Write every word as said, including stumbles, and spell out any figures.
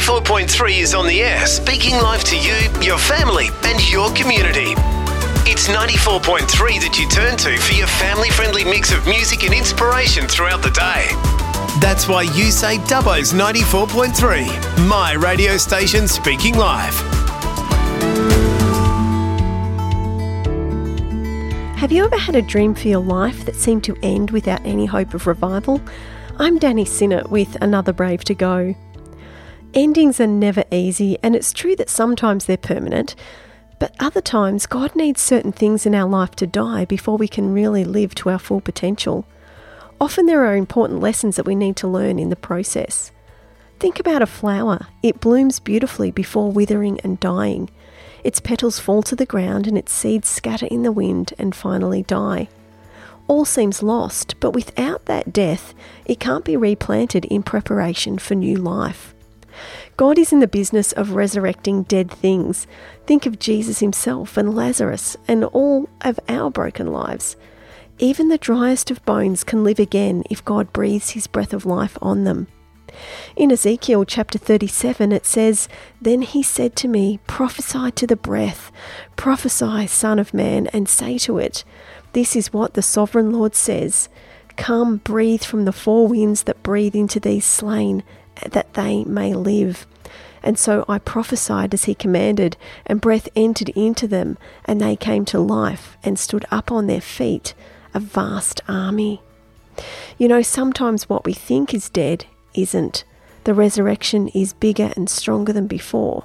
ninety-four point three is on the air, speaking live to you, your family and your community. It's ninety-four point three that you turn to for your family-friendly mix of music and inspiration throughout the day. That's why you say Dubbo's ninety-four point three, my radio station speaking live. Have you ever had a dream for your life that seemed to end without any hope of revival? I'm Danny Sinnott with Another Brave to Go. Endings are never easy, and it's true that sometimes they're permanent, but other times God needs certain things in our life to die before we can really live to our full potential. Often there are important lessons that we need to learn in the process. Think about a flower. It blooms beautifully before withering and dying. Its petals fall to the ground and its seeds scatter in the wind and finally die. All seems lost, but without that death, it can't be replanted in preparation for new life. God is in the business of resurrecting dead things. Think of Jesus himself and Lazarus and all of our broken lives. Even the driest of bones can live again if God breathes his breath of life on them. In Ezekiel chapter thirty-seven it says, "Then he said to me, prophesy to the breath, prophesy, son of man, and say to it, this is what the sovereign Lord says, come, breathe from the four winds that breathe into these slain, that they may live. And so I prophesied as he commanded, and breath entered into them, and they came to life and stood up on their feet, a vast army." You know, sometimes what we think is dead isn't. The resurrection is bigger and stronger than before.